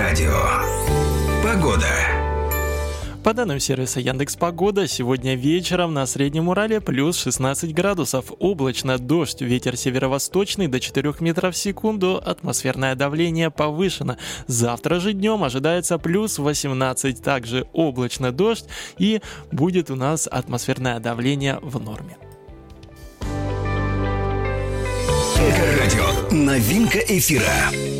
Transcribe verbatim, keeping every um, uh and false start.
Эльдорадио. Погода. По данным сервиса Яндекс.Погода, сегодня вечером на Среднем Урале плюс шестнадцать градусов, облачно, дождь, ветер северо-восточный до четырёх метров в секунду, атмосферное давление повышено. Завтра же днем ожидается плюс восемнадцать, также облачно, дождь, и будет у нас атмосферное давление в норме. Эльдорадио. Новинка эфира.